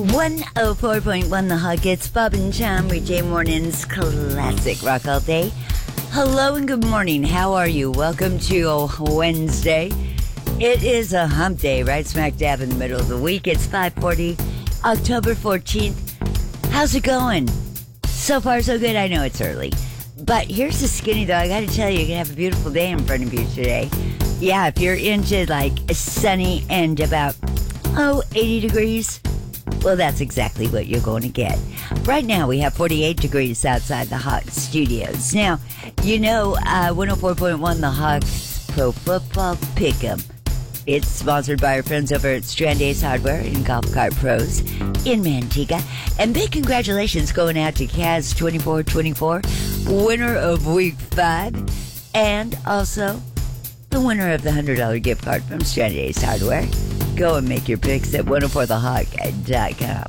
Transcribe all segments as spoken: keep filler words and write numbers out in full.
one oh four point one The Hawk. It's Bob and Tom, weekday mornings, classic rock all day. Hello and good morning. How are you? Welcome to Wednesday. It is a hump day, right smack dab in the middle of the week. It's five forty, October fourteenth. How's it going? So far, so good. I know it's early. But here's the skinny, though. I got to tell you, you're going to have a beautiful day in front of you today. Yeah, if you're into, like, sunny and about, oh, eighty degrees, well, that's exactly what you're going to get. Right now, we have forty-eight degrees outside the Hawk Studios. Now, you know, uh, one oh four point one The Hawks Pro Football Pick'em. It's sponsored by our friends over at Strand Ace Hardware and Golf Cart Pros in Manteca. And big congratulations going out to Kaz twenty-four twenty-four, winner of Week five, and also the winner of the one hundred dollars gift card from Strand Ace Hardware. Go and make your picks at one oh four the hawk dot com.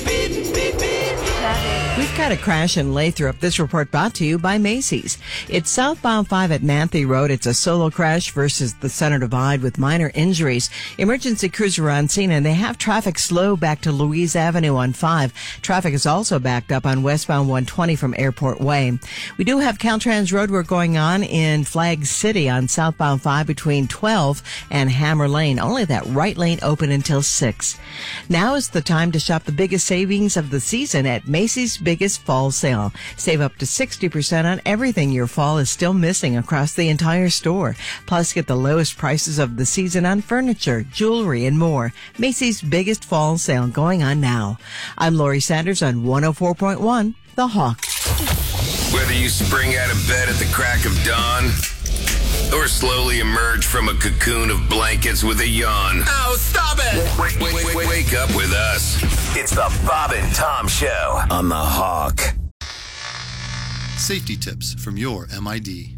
We've got a crash in Lathrop. This report brought to you by Macy's. It's southbound five at Manthe Road. It's a solo crash versus the center divide with minor injuries. Emergency crews are on scene and they have traffic slow back to Louise Avenue on five. Traffic is also backed up on westbound one twenty from Airport Way. We do have Caltrans road work going on in Flag City on southbound five between twelve and Hammer Lane. Only that right lane open until six. Now is the time to shop the biggest savings of the season at Macy's biggest fall sale. Save up to sixty percent on everything your fall is still missing across the entire store. Plus, get the lowest prices of the season on furniture, jewelry, and more. Macy's biggest fall sale going on now. I'm Lori Sanders on one oh four point one The Hawk. Whether you spring out of bed at the crack of dawn or slowly emerge from a cocoon of blankets with a yawn. Oh, stop it! Wake, wake, wake, wake, wake up with us. It's the Bob and Tom Show on The Hawk. Safety tips from your M I D.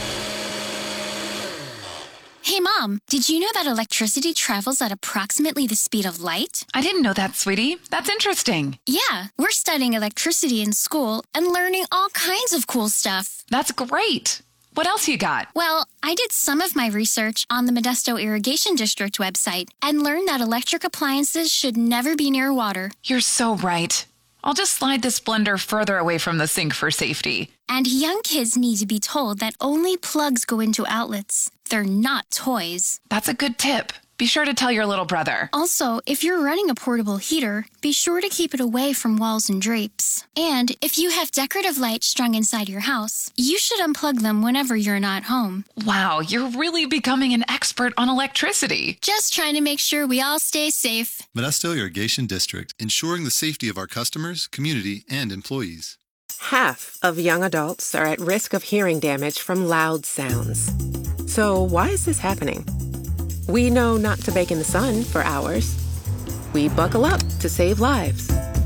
Hey, Mom, did you know that electricity travels at approximately the speed of light? I didn't know that, sweetie. That's interesting. Yeah, we're studying electricity in school and learning all kinds of cool stuff. That's great. What else you got? Well, I did some of my research on the Modesto Irrigation District website and learned that electric appliances should never be near water. You're so right. I'll just slide this blender further away from the sink for safety. And young kids need to be told that only plugs go into outlets. They're not toys. That's a good tip. Be sure to tell your little brother. Also, if you're running a portable heater, be sure to keep it away from walls and drapes. And if you have decorative lights strung inside your house, you should unplug them whenever you're not home. Wow, you're really becoming an expert on electricity. Just trying to make sure we all stay safe. Modesto Irrigation District, ensuring the safety of our customers, community, and employees. Half of young adults are at risk of hearing damage from loud sounds. So why is this happening? We know not to bake in the sun for hours. We buckle up to save lives.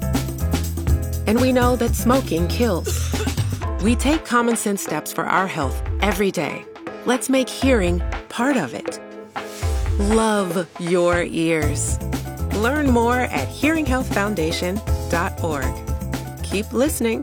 And we know that smoking kills. We take common sense steps for our health every day. Let's make hearing part of it. Love your ears. Learn more at hearing health foundation dot org. Keep listening.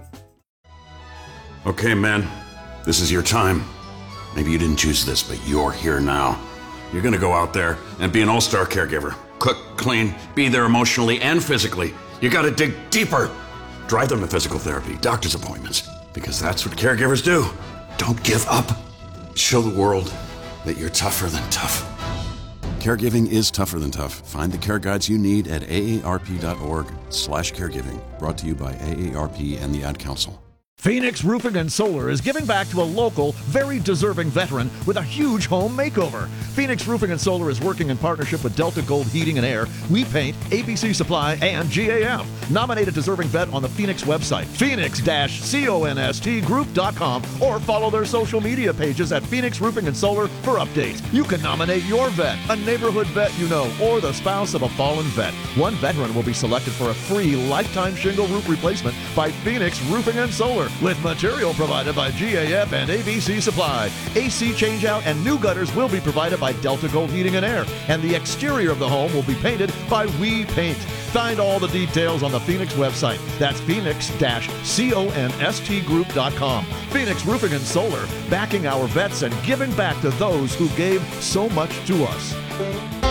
Okay, man, this is your time. Maybe you didn't choose this, but you're here now. You're going to go out there and be an all-star caregiver. Cook, clean, be there emotionally and physically. You got to dig deeper. Drive them to physical therapy, doctor's appointments, because that's what caregivers do. Don't give up. Show the world that you're tougher than tough. Caregiving is tougher than tough. Find the care guides you need at A A R P dot org slash caregiving. Brought to you by A A R P and the Ad Council. Phoenix Roofing and Solar is giving back to a local, very deserving veteran with a huge home makeover. Phoenix Roofing and Solar is working in partnership with Delta Gold Heating and Air, We Paint, A B C Supply, and G A F. Nominate a deserving vet on the Phoenix website, phoenix dash const group dot com, or follow their social media pages at Phoenix Roofing and Solar for updates. You can nominate your vet, a neighborhood vet you know, or the spouse of a fallen vet. One veteran will be selected for a free lifetime shingle roof replacement by Phoenix Roofing and Solar, with material provided by G A F and A B C Supply. A C changeout and new gutters will be provided by Delta Gold Heating and Air, and the exterior of the home will be painted by We Paint. Find all the details on the Phoenix website. That's phoenix dash const group dot com. Phoenix Roofing and Solar, backing our vets and giving back to those who gave so much to us.